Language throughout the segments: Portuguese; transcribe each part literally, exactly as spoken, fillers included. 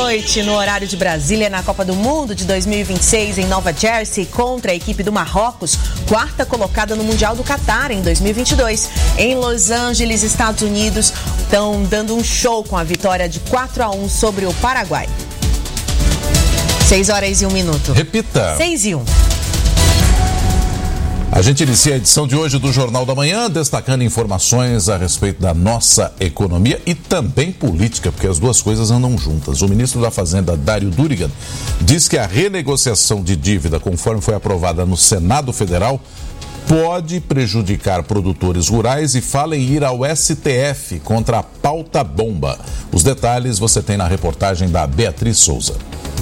noite no horário de Brasília na Copa do Mundo de dois mil e vinte e seis em Nova Jersey contra a equipe do Marrocos, quarta colocada no Mundial do Catar em dois mil e vinte e dois. Em Los Angeles, Estados Unidos, estão dando um show com a vitória de quatro a um sobre o Paraguai. seis horas e um minuto. Repita. seis e um. A gente inicia a edição de hoje do Jornal da Manhã destacando informações a respeito da nossa economia e também política, porque as duas coisas andam juntas. O ministro da Fazenda, Dário Durigan, diz que a renegociação de dívida, conforme foi aprovada no Senado Federal, pode prejudicar produtores rurais e fala em ir ao S T F contra a pauta bomba. Os detalhes você tem na reportagem da Beatriz Souza.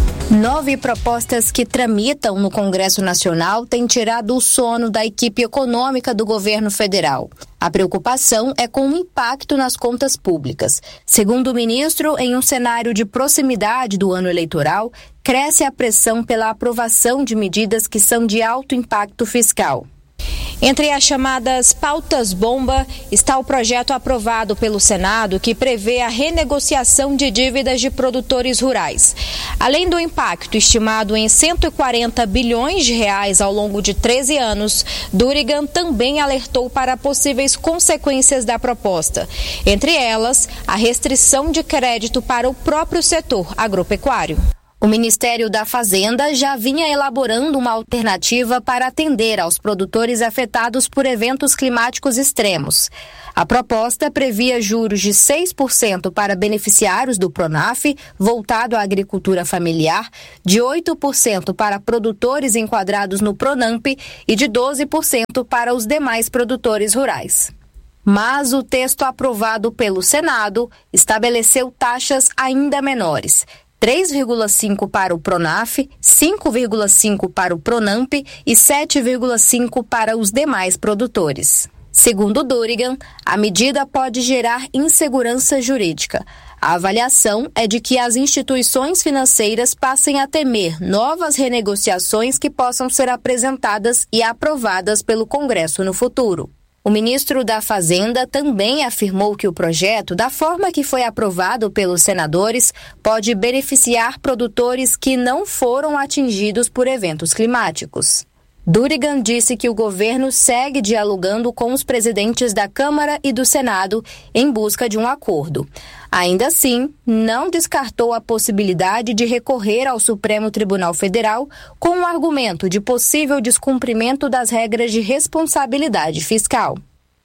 Nove propostas que tramitam no Congresso Nacional têm tirado o sono da equipe econômica do governo federal. A preocupação é com o impacto nas contas públicas. Segundo o ministro, em um cenário de proximidade do ano eleitoral, cresce a pressão pela aprovação de medidas que são de alto impacto fiscal. Entre as chamadas pautas-bomba está o projeto aprovado pelo Senado que prevê a renegociação de dívidas de produtores rurais. Além do impacto estimado em cento e quarenta bilhões de reais ao longo de treze anos, Durigan também alertou para possíveis consequências da proposta. Entre elas, a restrição de crédito para o próprio setor agropecuário. O Ministério da Fazenda já vinha elaborando uma alternativa para atender aos produtores afetados por eventos climáticos extremos. A proposta previa juros de seis por cento para beneficiários do Pronaf, voltado à agricultura familiar, de oito por cento para produtores enquadrados no Pronamp e de doze por cento para os demais produtores rurais. Mas o texto aprovado pelo Senado estabeleceu taxas ainda menores. três vírgula cinco para o Pronaf, cinco vírgula cinco para o Pronamp e sete vírgula cinco para os demais produtores. Segundo Durigan, a medida pode gerar insegurança jurídica. A avaliação é de que as instituições financeiras passem a temer novas renegociações que possam ser apresentadas e aprovadas pelo Congresso no futuro. O ministro da Fazenda também afirmou que o projeto, da forma que foi aprovado pelos senadores, pode beneficiar produtores que não foram atingidos por eventos climáticos. Durigan disse que o governo segue dialogando com os presidentes da Câmara e do Senado em busca de um acordo. Ainda assim, não descartou a possibilidade de recorrer ao Supremo Tribunal Federal com o argumento de possível descumprimento das regras de responsabilidade fiscal.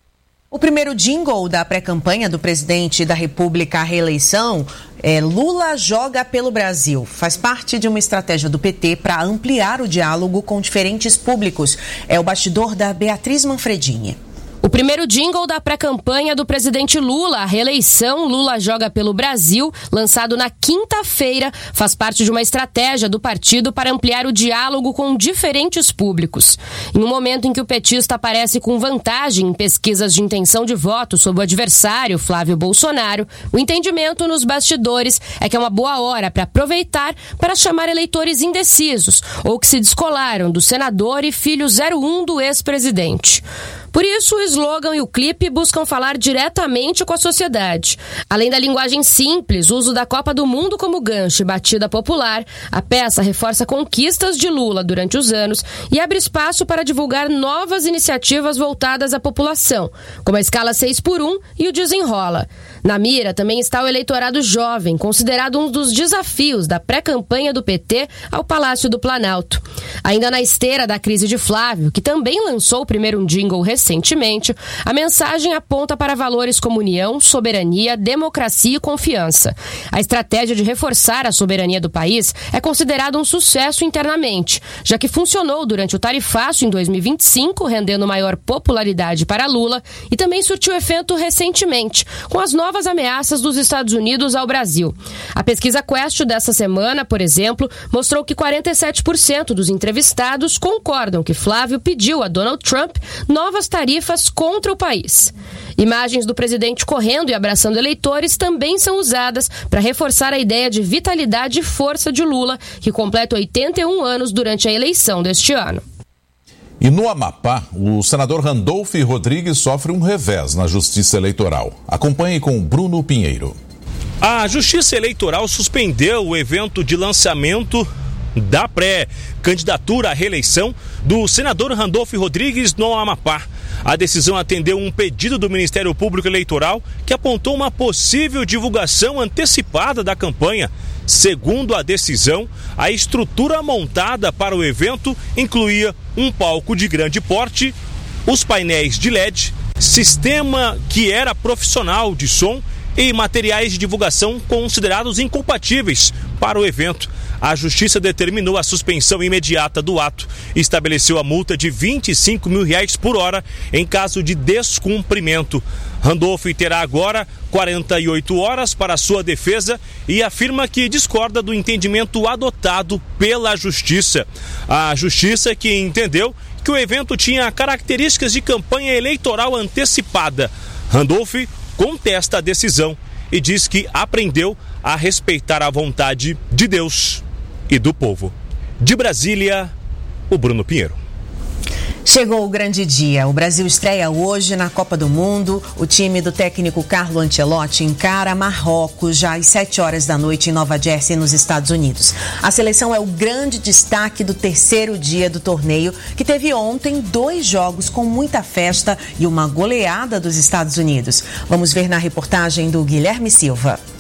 O primeiro jingle da pré-campanha do presidente da República à reeleição é Lula joga pelo Brasil. Faz parte de uma estratégia do P T para ampliar o diálogo com diferentes públicos. É o bastidor da Beatriz Manfredini. O primeiro jingle da pré-campanha do presidente Lula, a reeleição Lula joga pelo Brasil, lançado na quinta-feira, faz parte de uma estratégia do partido para ampliar o diálogo com diferentes públicos. Em um momento em que o petista aparece com vantagem em pesquisas de intenção de voto sobre o adversário, Flávio Bolsonaro, o entendimento nos bastidores é que é uma boa hora para aproveitar para chamar eleitores indecisos ou que se descolaram do senador e filho zero um do ex-presidente. Por isso, o slogan e o clipe buscam falar diretamente com a sociedade. Além da linguagem simples, o uso da Copa do Mundo como gancho e batida popular, a peça reforça conquistas de Lula durante os anos e abre espaço para divulgar novas iniciativas voltadas à população, como a escala seis por um e o Desenrola. Na mira também está o eleitorado jovem, considerado um dos desafios da pré-campanha do P T ao Palácio do Planalto. Ainda na esteira da crise de Flávio, que também lançou o primeiro jingle recentemente, a mensagem aponta para valores como união, soberania, democracia e confiança. A estratégia de reforçar a soberania do país é considerada um sucesso internamente, já que funcionou durante o tarifaço em dois mil e vinte e cinco, rendendo maior popularidade para Lula, e também surtiu efeito recentemente, com as novas ameaças dos Estados Unidos ao Brasil. A pesquisa Quest dessa semana, por exemplo, mostrou que quarenta e sete por cento dos entrevistados concordam que Flávio pediu a Donald Trump novas tarifas contra o país. Imagens do presidente correndo e abraçando eleitores também são usadas para reforçar a ideia de vitalidade e força de Lula, que completa oitenta e um anos durante a eleição deste ano. E no Amapá, o senador Randolfo Rodrigues sofre um revés na Justiça Eleitoral. Acompanhe com Bruno Pinheiro. A Justiça Eleitoral suspendeu o evento de lançamento da pré-candidatura à reeleição do senador Randolfo Rodrigues no Amapá. A decisão atendeu um pedido do Ministério Público Eleitoral que apontou uma possível divulgação antecipada da campanha. Segundo a decisão, a estrutura montada para o evento incluía um palco de grande porte, os painéis de L E D, sistema que era profissional de som e materiais de divulgação considerados incompatíveis para o evento. A Justiça determinou a suspensão imediata do ato e estabeleceu a multa de vinte e cinco mil reais por hora em caso de descumprimento. Randolfo terá agora quarenta e oito horas para sua defesa e afirma que discorda do entendimento adotado pela Justiça. A Justiça que entendeu que o evento tinha características de campanha eleitoral antecipada. Randolfo contesta a decisão e diz que aprendeu a respeitar a vontade de Deus e do povo. De Brasília, o Bruno Pinheiro. Chegou o grande dia. O Brasil estreia hoje na Copa do Mundo. O time do técnico Carlo Ancelotti encara Marrocos já às sete horas da noite em Nova Jersey, nos Estados Unidos. A seleção é o grande destaque do terceiro dia do torneio, que teve ontem dois jogos com muita festa e uma goleada dos Estados Unidos. Vamos ver na reportagem do Guilherme Silva.